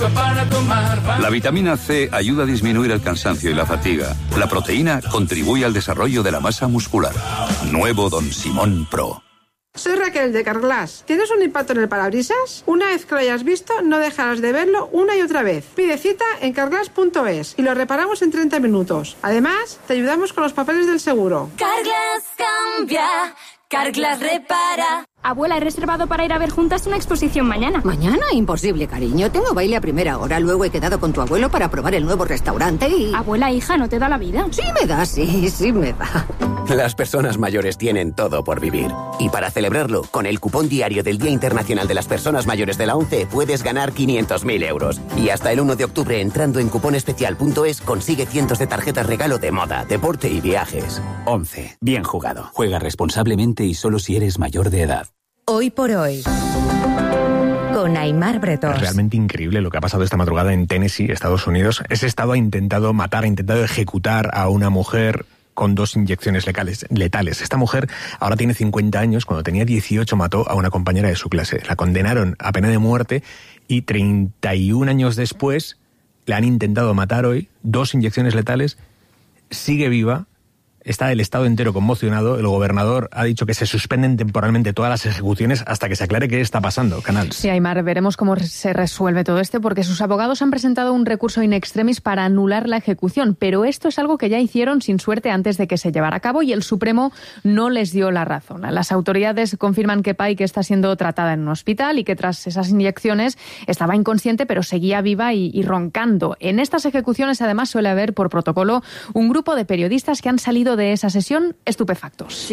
La vitamina C ayuda a disminuir el cansancio y la fatiga. La proteína contribuye al desarrollo de la masa muscular. Nuevo Don Simón Pro. Soy Raquel de Carglass. ¿Tienes un impacto en el parabrisas? Una vez que lo hayas visto, no dejarás de verlo una y otra vez. Pide cita en carglass.es y lo reparamos en 30 minutos. Además, te ayudamos con los papeles del seguro. Carglass cambia, Carglass repara. Abuela, he reservado para ir a ver juntas una exposición mañana. ¿Mañana? Imposible, cariño. Tengo baile a primera hora. Luego he quedado con tu abuelo para probar el nuevo restaurante y... Abuela, hija, ¿no te da la vida? Sí me da, sí me da. Las personas mayores tienen todo por vivir. Y para celebrarlo, con el cupón diario del Día Internacional de las Personas Mayores de la ONCE puedes ganar 500.000 euros. Y hasta el 1 de octubre, entrando en cuponespecial.es, consigue cientos de tarjetas regalo de moda, deporte y viajes. ONCE. Bien jugado. Juega responsablemente y solo si eres mayor de edad. Hoy por hoy, con Aimar Bretós. Es realmente increíble lo que ha pasado esta madrugada en Tennessee, Estados Unidos. Ese estado ha intentado ejecutar a una mujer con 2 inyecciones letales. Esta mujer ahora tiene 50 años. Cuando tenía 18 mató a una compañera de su clase. La condenaron a pena de muerte y 31 años después la han intentado matar hoy. 2 inyecciones letales. Sigue viva. Está el estado entero conmocionado. El gobernador ha dicho que se suspenden temporalmente todas las ejecuciones hasta que se aclare qué está pasando. Canals. Sí, Aimar, veremos cómo se resuelve todo esto, porque sus abogados han presentado un recurso in extremis para anular la ejecución, pero esto es algo que ya hicieron sin suerte antes de que se llevara a cabo y el Supremo no les dio la razón. Las autoridades confirman que Pike está siendo tratada en un hospital y que tras esas inyecciones estaba inconsciente, pero seguía viva y roncando. En estas ejecuciones, además, suele haber por protocolo un grupo de periodistas que han salido de esa sesión estupefactos.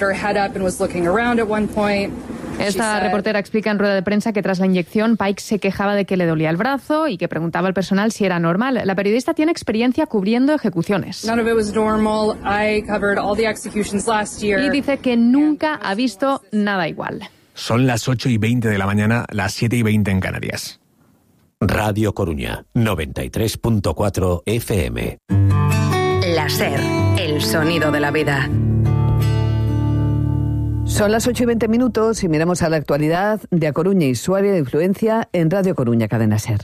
Esta reportera explica en rueda de prensa que tras la inyección Pike se quejaba de que le dolía el brazo y que preguntaba al personal si era normal. La periodista tiene experiencia cubriendo ejecuciones. Y dice que nunca ha visto nada igual. Son las 8:20 de la mañana, las 7:20 en Canarias. Radio Coruña, 93.4 FM. La SER, el sonido de la vida. Son las 8:20 y miramos a la actualidad de A Coruña y su área de influencia en Radio Coruña, Cadena SER.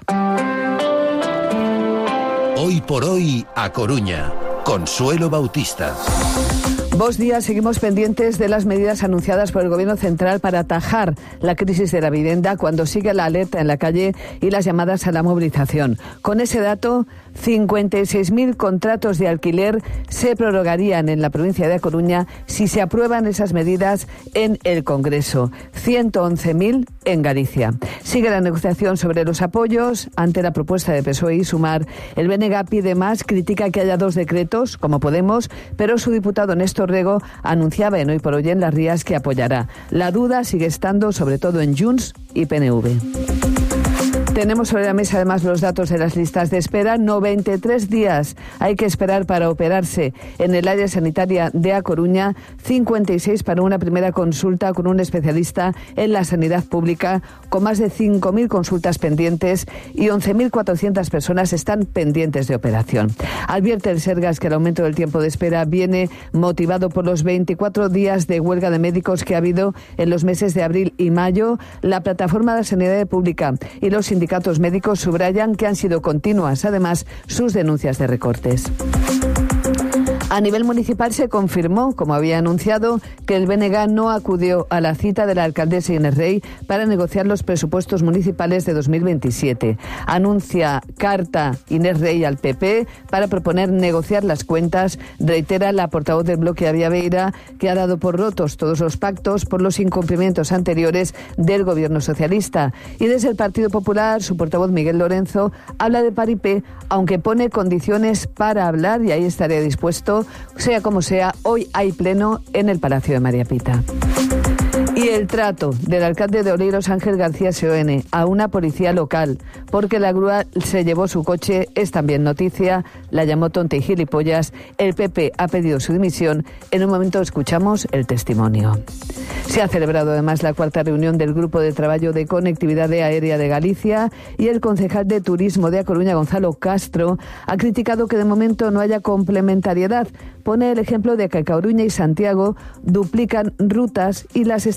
Hoy por hoy, A Coruña. Consuelo Bautista. Bos días, seguimos pendientes de las medidas anunciadas por el Gobierno Central para atajar la crisis de la vivienda cuando sigue la alerta en la calle y las llamadas a la movilización. Con ese dato, 56.000 contratos de alquiler se prorrogarían en la provincia de A Coruña si se aprueban esas medidas en el Congreso. 111.000 en Galicia. Sigue la negociación sobre los apoyos ante la propuesta de PSOE y Sumar. El BNG pide más, critica que haya 2 decretos, como Podemos, pero su diputado Néstor Rego anunciaba en Hoy por Hoy en Las Rías que apoyará. La duda sigue estando sobre todo en Junts y PNV. Tenemos sobre la mesa además los datos de las listas de espera. 93 días hay que esperar para operarse en el área sanitaria de A Coruña, 56 para una primera consulta con un especialista en la sanidad pública, con más de 5.000 consultas pendientes y 11.400 personas están pendientes de operación. Advierte el Sergas que el aumento del tiempo de espera viene motivado por los 24 días de huelga de médicos que ha habido en los meses de abril y mayo. La Plataforma de Sanidad Pública y los sindicatos médicos subrayan que han sido continuas, además, sus denuncias de recortes. A nivel municipal se confirmó, como había anunciado, que el BNG no acudió a la cita de la alcaldesa Inés Rey para negociar los presupuestos municipales de 2027. Anuncia carta Inés Rey al PP para proponer negociar las cuentas. Reitera la portavoz del bloque Avia Beira que ha dado por rotos todos los pactos por los incumplimientos anteriores del gobierno socialista. Y desde el Partido Popular, su portavoz Miguel Lorenzo habla de paripé, aunque pone condiciones para hablar y ahí estaría dispuesto. Sea como sea, hoy hay pleno en el Palacio de María Pita. Y el trato del alcalde de Oleiros, Ángel García Seoane, a una policía local, porque la grúa se llevó su coche, es también noticia, la llamó tonta y gilipollas. El PP ha pedido su dimisión. En un momento escuchamos el testimonio. Se ha celebrado además la 4ª reunión del Grupo de Trabajo de Conectividad Aérea de Galicia y el concejal de Turismo de A Coruña, Gonzalo Castro, ha criticado que de momento no haya complementariedad. Pone el ejemplo de que Coruña y Santiago duplican rutas y las está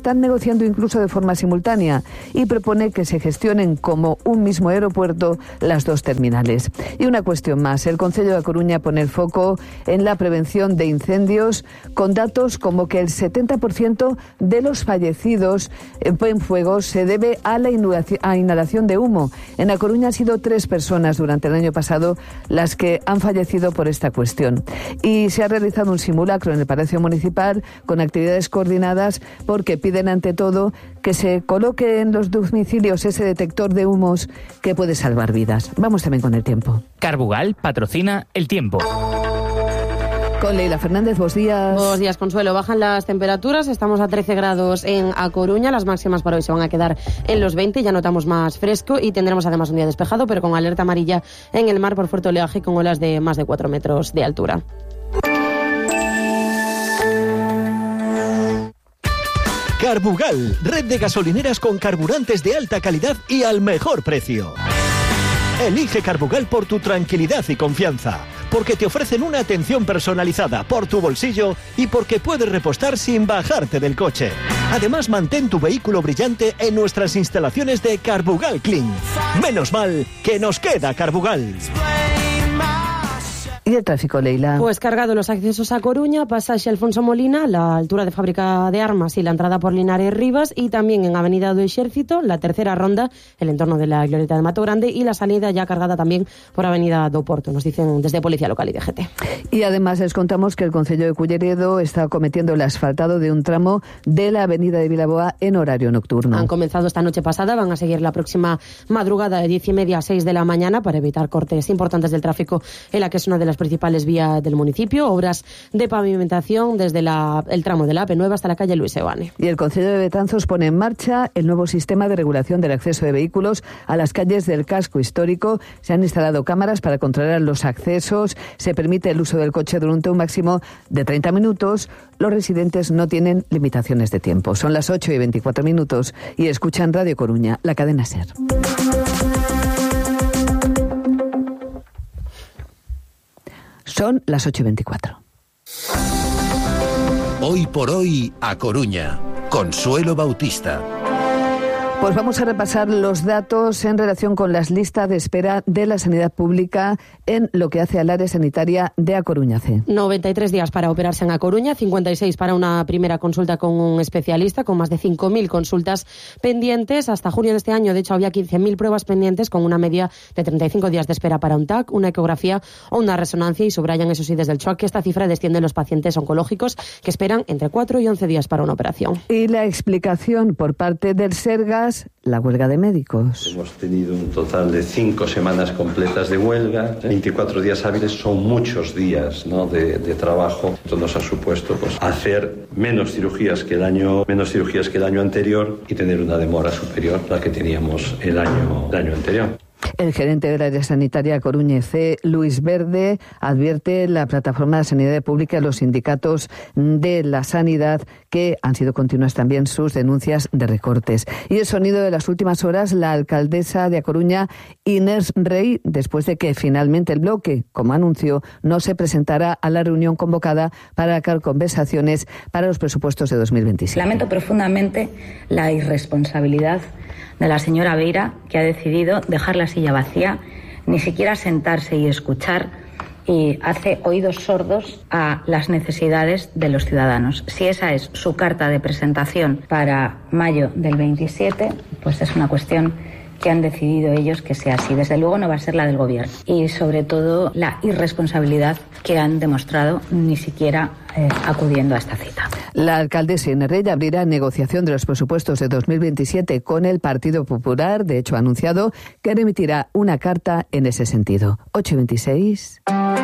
están negociando incluso de forma simultánea y propone que se gestionen como un mismo aeropuerto las dos terminales. Y una cuestión más, el Concello de Coruña pone el foco en la prevención de incendios con datos como que el 70% de los fallecidos en fuego se debe a la inhalación de humo. En A Coruña han sido 3 personas durante el año pasado las que han fallecido por esta cuestión. Y se ha realizado un simulacro en el Palacio Municipal con actividades coordinadas porque piden ante todo que se coloque en los domicilios ese detector de humos que puede salvar vidas. Vamos también con el tiempo. Carbugal patrocina el tiempo. Con Leila Fernández, buenos días. Buenos días, Consuelo. Bajan las temperaturas, estamos a 13 grados en A Coruña, las máximas para hoy se van a quedar en los 20, ya notamos más fresco y tendremos además un día despejado, pero con alerta amarilla en el mar por fuerte oleaje con olas de más de 4 metros de altura. Carbugal, red de gasolineras con carburantes de alta calidad y al mejor precio. Elige Carbugal por tu tranquilidad y confianza, porque te ofrecen una atención personalizada por tu bolsillo y porque puedes repostar sin bajarte del coche. Además, mantén tu vehículo brillante en nuestras instalaciones de Carbugal Clean. Menos mal que nos queda Carbugal. ¿Y el tráfico, Leila? Pues cargado los accesos a Coruña, pasaje Alfonso Molina, la altura de Fábrica de Armas y la entrada por Linares Rivas, y también en Avenida do Exército, la tercera ronda, el entorno de la Glorieta de Mato Grande, y la salida ya cargada también por Avenida do Porto, nos dicen desde Policía Local y DGT. Y además les contamos que el Concello de Culleredo está acometiendo el asfaltado de un tramo de la Avenida de Vilaboa en horario nocturno. Han comenzado esta noche pasada, van a seguir la próxima madrugada de 10:30 a 6 de la mañana para evitar cortes importantes del tráfico en la que es una de las principales vías del municipio, obras de pavimentación desde el tramo de la AP9 hasta la calle Luis Eoane. Y el Concello de Betanzos pone en marcha el nuevo sistema de regulación del acceso de vehículos a las calles del casco histórico. Se han instalado cámaras para controlar los accesos, se permite el uso del coche durante un máximo de 30 minutos. Los residentes no tienen limitaciones de tiempo. Son las 8:24 y escuchan Radio Coruña, la cadena SER. Son las 8:24. Hoy por hoy, A Coruña. Consuelo Bautista. Pues vamos a repasar los datos en relación con las listas de espera de la sanidad pública en lo que hace al área sanitaria de A Coruña C. 93 días para operarse en A Coruña, 56 para una primera consulta con un especialista, con más de 5.000 consultas pendientes. Hasta junio de este año, de hecho, había 15.000 pruebas pendientes con una media de 35 días de espera para un TAC, una ecografía o una resonancia, y subrayan, eso sí, desde el CHOAC, que esta cifra desciende en los pacientes oncológicos que esperan entre 4 y 11 días para una operación. Y la explicación por parte del Sergas, la huelga de médicos. Hemos tenido un total de 5 semanas completas de huelga. 24 días hábiles son muchos días, ¿no?, de trabajo. Esto nos ha supuesto hacer menos cirugías que el año anterior y tener una demora superior a la que teníamos el año anterior. El gerente del área sanitaria Coruña C, Luis Verde, advierte la plataforma de sanidad pública y los sindicatos de la sanidad que han sido continuas también sus denuncias de recortes. Y el sonido de las últimas horas, la alcaldesa de A Coruña, Inés Rey, después de que finalmente el bloque, como anunció, no se presentara a la reunión convocada para sacar conversaciones para los presupuestos de 2027. Lamento profundamente la irresponsabilidad de la señora Beira, que ha decidido dejar la silla vacía, ni siquiera sentarse y escuchar, y hace oídos sordos a las necesidades de los ciudadanos. Si esa es su carta de presentación para mayo del 27, pues es una cuestión que han decidido ellos que sea así. Desde luego no va a ser la del gobierno. Y sobre todo la irresponsabilidad que han demostrado ni siquiera acudiendo a esta cita. La alcaldesa Inés Rey abrirá negociación de los presupuestos de 2027 con el Partido Popular. De hecho, ha anunciado que remitirá una carta en ese sentido. 8:26.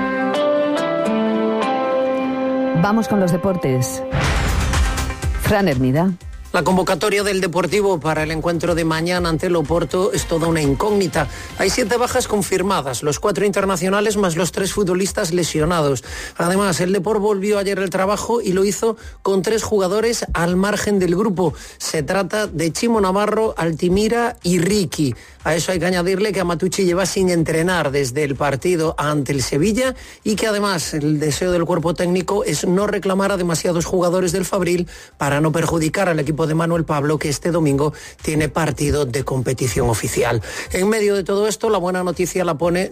Vamos con los deportes. Fran Hermida. La convocatoria del Deportivo para el encuentro de mañana ante el Oporto es toda una incógnita. Hay 7 bajas confirmadas, los 4 internacionales más los 3 futbolistas lesionados. Además, el Depor volvió ayer al trabajo y lo hizo con 3 jugadores al margen del grupo. Se trata de Chimo Navarro, Altimira y Ricky. A eso hay que añadirle que Amatucci lleva sin entrenar desde el partido ante el Sevilla y que además el deseo del cuerpo técnico es no reclamar a demasiados jugadores del Fabril para no perjudicar al equipo equipo de Manuel Pablo, que este domingo tiene partido de competición oficial. En medio de todo esto, la buena noticia la pone